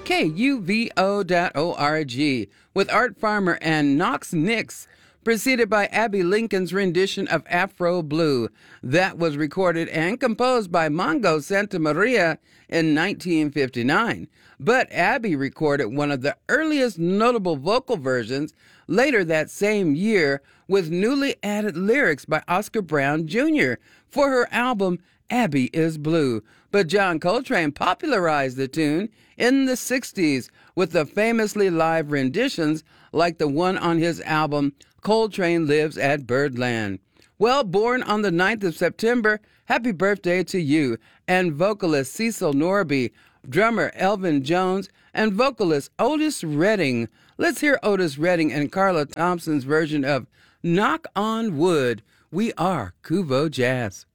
KUVO.org, with Art Farmer and Knox Nicks, preceded by Abby Lincoln's rendition of Afro Blue. That was recorded and composed by Mongo Santa Maria in 1959. But Abby recorded one of the earliest notable vocal versions later that same year with newly added lyrics by Oscar Brown Jr. for her album Abby is Blue. But John Coltrane popularized the tune in the 60s with the famously live renditions like the one on his album Coltrane Lives at Birdland. Well, born on the 9th of September, happy birthday to you, and vocalist Cecil Norby, drummer Elvin Jones, and vocalist Otis Redding. Let's hear Otis Redding and Carla Thompson's version of Knock on Wood. We are Kuvo Jazz.